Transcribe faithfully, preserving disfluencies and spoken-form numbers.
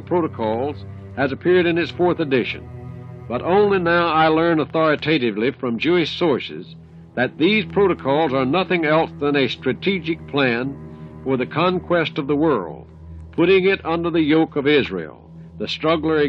Protocols has appeared in its fourth edition, but only now I learn authoritatively from Jewish sources that these protocols are nothing else than a strategic plan for the conquest of the world, putting it under the yoke of Israel, the struggler